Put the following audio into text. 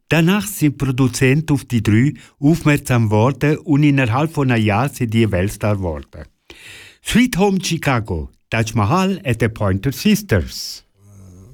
Danach sind Produzenten auf die drei aufmerksam geworden und innerhalb von einem Jahr sind die Weltstar geworden. Sweet Home Chicago, Taj Mahal and the Pointer Sisters.